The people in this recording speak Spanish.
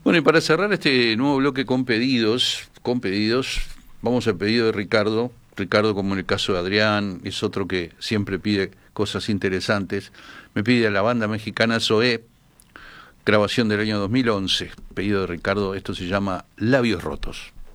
Bueno, y para cerrar este nuevo bloque con pedidos, vamos al pedido de Ricardo. Ricardo, como en el caso de Adrián, es otro que siempre pide cosas interesantes. Me pide a la banda mexicana Zoé, grabación del año 2011. Pedido de Ricardo, esto se llama Labios Rotos.